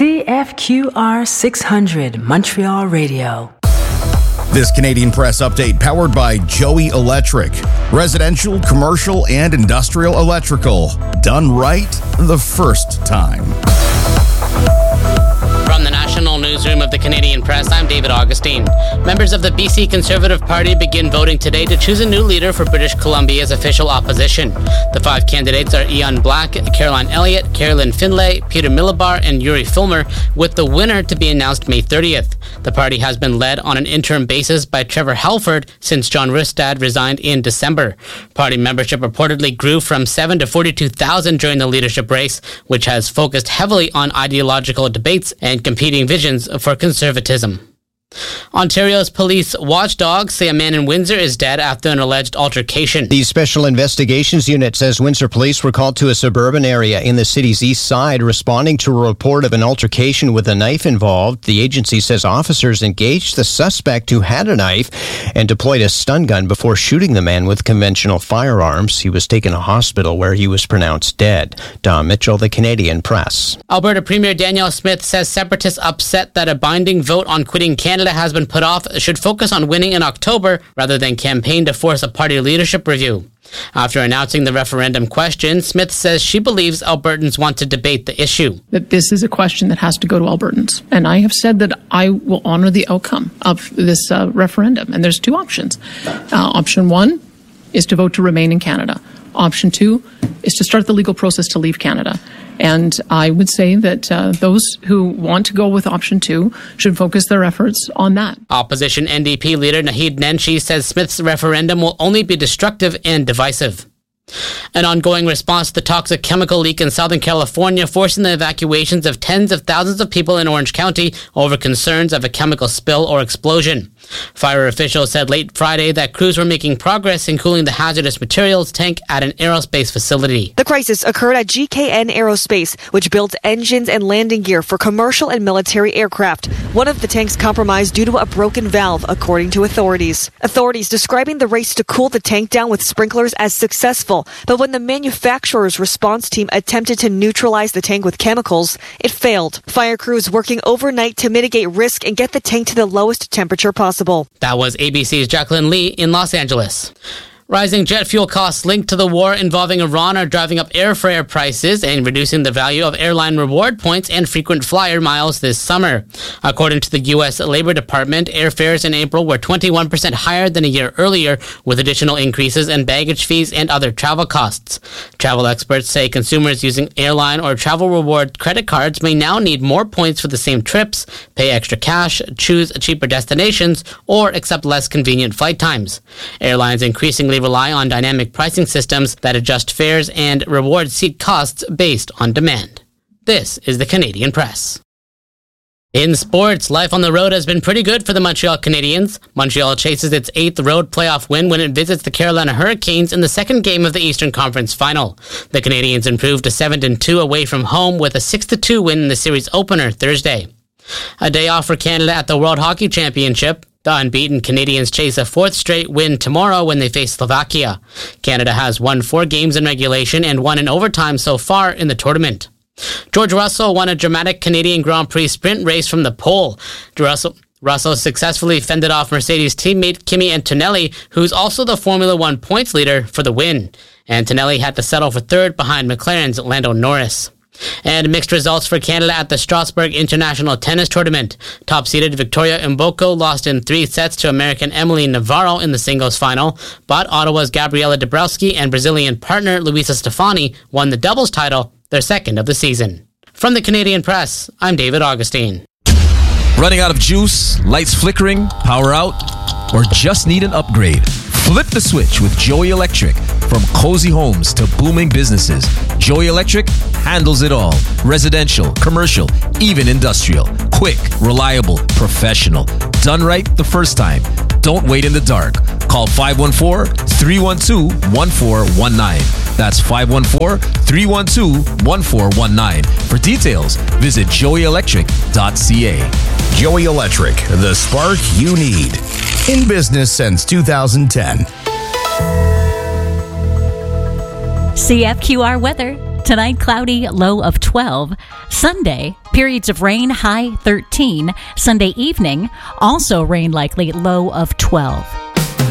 CFQR 600 Montreal Radio. This Canadian Press update powered by Joey Electric. Residential, commercial, and industrial electrical. Done right the first time. From the National Newsroom of the Canadian Press, I'm David Augustine. Members of the BC Conservative Party begin voting today to choose a new leader for British Columbia's official opposition. The 5 candidates are Ian Black, Caroline Elliott, Carolyn Finlay, Peter Millibar, and Yuri Filmer, with the winner to be announced May 30th. The party has been led on an interim basis by Trevor Halford since John Rustad resigned in December. Party membership reportedly grew from 7 to 42,000 during the leadership race, which has focused heavily on ideological debates and competing visions for conservatism. Ontario's police watchdogs say a man in Windsor is dead after an alleged altercation. The Special Investigations Unit says Windsor police were called to a suburban area in the city's east side responding to a report of an altercation with a knife involved. The agency says officers engaged the suspect who had a knife and deployed a stun gun before shooting the man with conventional firearms. He was taken to hospital where he was pronounced dead. Don Mitchell, the Canadian Press. Alberta Premier Danielle Smith says separatists upset that a binding vote on quitting Canada has been put off should focus on winning in October rather than campaign to force a party leadership review. After announcing the referendum question, Smith says she believes Albertans want to debate the issue. That this is a question that has to go to Albertans. And I have said that I will honor the outcome of this referendum. And there's 2 options. Option 1 is to vote to remain in Canada. Option 2 is to start the legal process to leave Canada. And I would say that those who want to go with option 2 should focus their efforts on that. Opposition NDP leader Naheed Nenshi says Smith's referendum will only be destructive and divisive. An ongoing response to the toxic chemical leak in Southern California, forcing the evacuations of tens of thousands of people in Orange County over concerns of a chemical spill or explosion. Fire officials said late Friday that crews were making progress in cooling the hazardous materials tank at an aerospace facility. The crisis occurred at GKN Aerospace, which builds engines and landing gear for commercial and military aircraft. One of the tanks compromised due to a broken valve, according to authorities. Authorities describing the race to cool the tank down with sprinklers as successful. But when the manufacturer's response team attempted to neutralize the tank with chemicals, it failed. Fire crews working overnight to mitigate risk and get the tank to the lowest temperature possible. That was ABC's Jacqueline Lee in Los Angeles. Rising jet fuel costs linked to the war involving Iran are driving up airfare prices and reducing the value of airline reward points and frequent flyer miles this summer. According to the U.S. Labor Department, airfares in April were 21% higher than a year earlier, with additional increases in baggage fees and other travel costs. Travel experts say consumers using airline or travel reward credit cards may now need more points for the same trips, pay extra cash, choose cheaper destinations, or accept less convenient flight times. Airlines increasingly rely on dynamic pricing systems that adjust fares and reward seat costs based on demand. This is the Canadian Press. In sports, life on the road has been pretty good for the Montreal Canadiens. Montreal chases its 8th road playoff win when it visits the Carolina Hurricanes in the second game of the Eastern Conference Final. The Canadiens improved to 7-2 away from home with a 6-2 win in the series opener Thursday. A day off for Canada at the World Hockey Championship. The unbeaten Canadians chase a 4th straight win tomorrow when they face Slovakia. Canada has won 4 games in regulation and 1 in overtime so far in the tournament. George Russell won a dramatic Canadian Grand Prix sprint race from the pole. Russell successfully fended off Mercedes teammate Kimi Antonelli, who's also the Formula One points leader, for the win. Antonelli had to settle for 3rd behind McLaren's Lando Norris. And mixed results for Canada at the Strasbourg International Tennis Tournament. Top-seeded Victoria Mboko lost in 3 sets to American Emily Navarro in the singles final, but Ottawa's Gabriela Dabrowski and Brazilian partner Luisa Stefani won the doubles title, their 2nd of the season. From the Canadian Press, I'm David Augustine. Running out of juice, lights flickering, power out, or just need an upgrade? Flip the switch with Joey Electric. From cozy homes to booming businesses, Joey Electric handles it all. Residential, commercial, even industrial. Quick, reliable, professional. Done right the first time. Don't wait in the dark. Call 514-312-1419. That's 514-312-1419. For details, visit joeyelectric.ca. Joey Electric, the spark you need. In business since 2010. CFQR weather. Tonight, cloudy, low of 12. Sunday, periods of rain, high 13. Sunday evening, also rain likely, low of 12.